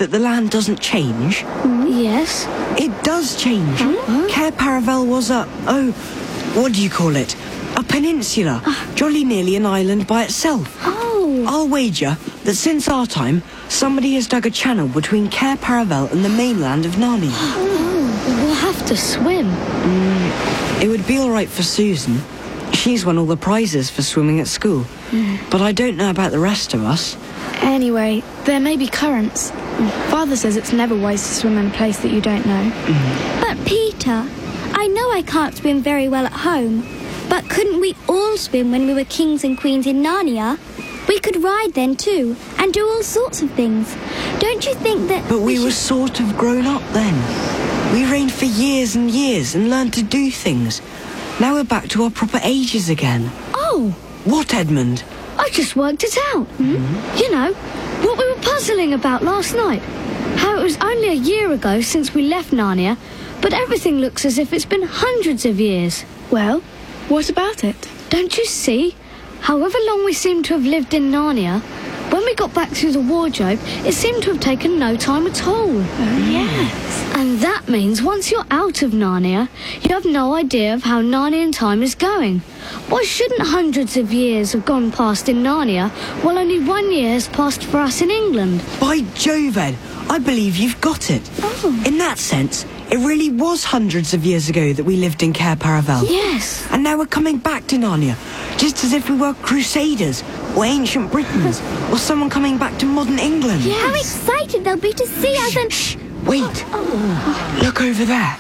that the land doesn't change? Yes. It does change. Cair Paravel was what do you call it? A peninsula, jolly nearly an island by itself. Oh. I'll wager that since our time, somebody has dug a channel between Cair Paravel and the mainland of Narnia. We'll have to swim. It would be all right for Susan. She's won all the prizes for swimming at school. But I don't know about the rest of us. Anyway, there may be currents. Father says it's never wise to swim in a place that you don't know. But Peter, I know I can't swim very well at home, but couldn't we all swim when we were kings and queens in Narnia? We could ride then too, and do all sorts of things. Don't you think that... But we were sort of grown up then. We reigned for years and years and learned to do things. Now we're back to our proper ages again. Oh, What, Edmund? I just worked it out. You know, what we were puzzling about last night. How it was only a year ago since we left Narnia, but everything looks as if it's been hundreds of years. Well, what about it? Don't you see? However long we seem to have lived in Narnia, when we got back through the wardrobe, it seemed to have taken no time at all. Yes. And that means once you're out of Narnia, you have no idea of how Narnian time is going. Why shouldn't hundreds of years have gone past in Narnia while only 1 year has passed for us in England? By Jove, Ed, I believe you've got it. In that sense, it really was hundreds of years ago that we lived in Cair Paravel. Yes. And now we're coming back to Narnia, just as if we were Crusaders, or ancient Britons, or someone coming back to modern England. How excited they'll be to see us and... Shh, wait. Look over there.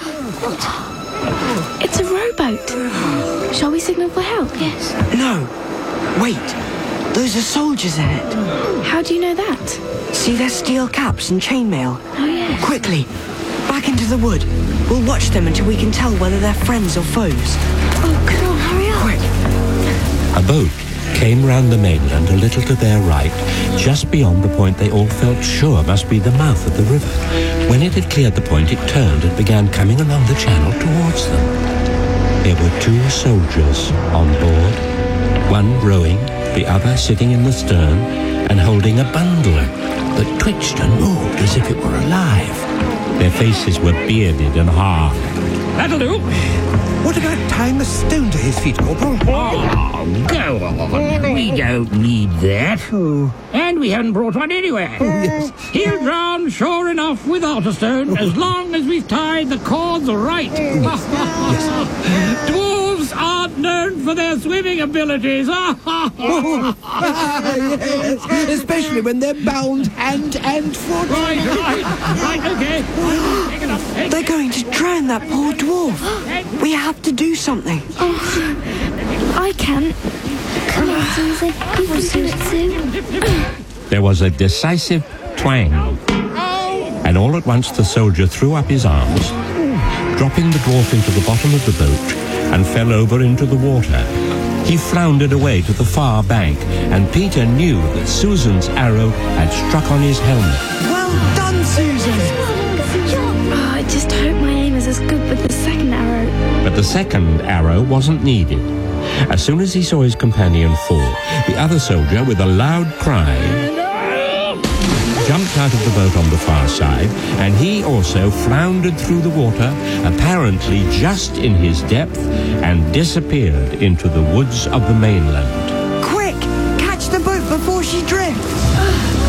It's a rowboat. Shall we signal for help? Yes. No, wait. Those are soldiers in it. How do you know that? See their steel caps and chainmail? Oh, yes. Quickly, back into the wood. We'll watch them until we can tell whether they're friends or foes. Oh, come on, hurry up. Quick. A boat came round the mainland a little to their right, just beyond the point they all felt sure must be the mouth of the river. When it had cleared the point, it turned and began coming along the channel towards them. There were 2 soldiers on board, one rowing, the other sitting in the stern and holding a bundle that twitched and moved as if it were alive. Their faces were bearded and hard. That'll do. What about tying a stone to his feet, Corporal? Oh, go on. We don't need that. And we haven't brought one anywhere. Yes. He'll drown sure enough without a stone, as long as we've tied the cords right. Dwarves aren't known for their swimming abilities. Yes, especially when they're bound hand and foot. Right, okay. Take it up. They're going to drown that poor dwarf. We have to do something. I can. Come on, Susan. You can do it too. There was a decisive twang, and all at once the soldier threw up his arms, dropping the dwarf into the bottom of the boat, and fell over into the water. He floundered away to the far bank, and Peter knew that Susan's arrow had struck on his helmet. Well done, Susan. Oh, I just hope my aim is as good with the second arrow. But the second arrow wasn't needed. As soon as he saw his companion fall, the other soldier, with a loud cry, jumped out of the boat on the far side, and he also floundered through the water, apparently just in his depth, and disappeared into the woods of the mainland. Quick, catch the boat before she drifts.